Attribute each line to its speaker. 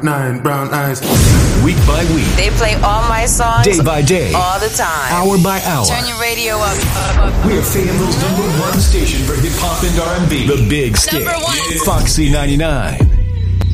Speaker 1: 9 brown eyes.
Speaker 2: Week by week.
Speaker 3: They play all my songs.
Speaker 2: Day by day.
Speaker 3: All the time.
Speaker 2: Hour by hour.
Speaker 3: Turn your radio up.
Speaker 2: We're Fayetteville's #1 station for hip hop and R&B. The Big Stick.
Speaker 3: #1.
Speaker 2: Foxy 99.